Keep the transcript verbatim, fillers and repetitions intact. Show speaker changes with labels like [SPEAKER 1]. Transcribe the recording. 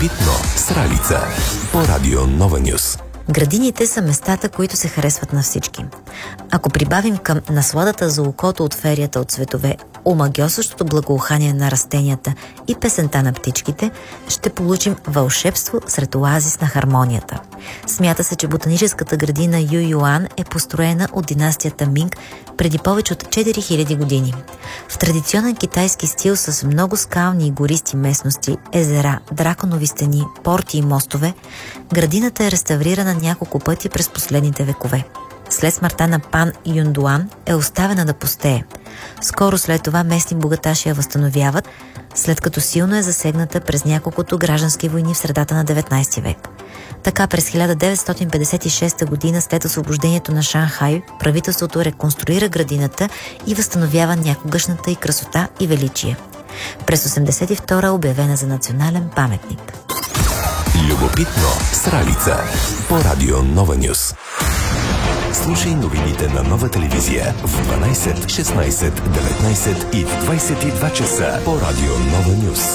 [SPEAKER 1] Любопитно с Ралица по Радио Нова Нюс.
[SPEAKER 2] Градините са местата, които се харесват на всички. Ако прибавим към насладата за окото от ферията от цветове, омагьосващото благоухание на растенията и песента на птичките, ще получим вълшебство сред оазис на хармонията. Смята се, че ботаническата градина Ююан е построена от династията Минг преди повече от четири хиляди години. В традиционен китайски стил с много скални и гористи местности, езера, драконови стени, порти и мостове, градината е реставрирана няколко пъти през последните векове. След смъртта на пан Юндуан е оставена да пустее. Скоро след това местни богаташи я възстановяват, след като силно е засегната през няколкото граждански войни в средата на деветнайсети век. Така през хиляда деветстотин петдесет и шеста година, след освобождението на Шанхай, правителството реконструира градината и възстановява някогашната й красота и величие. През осемдесет и втора е обявена за национален паметник.
[SPEAKER 1] Любопитно с Ралица по Радио Нова Нюс. Слушай новините на Нова телевизия в дванайсет, шестнайсет, деветнайсет и двайсет и два часа по Радио Нова Нюс.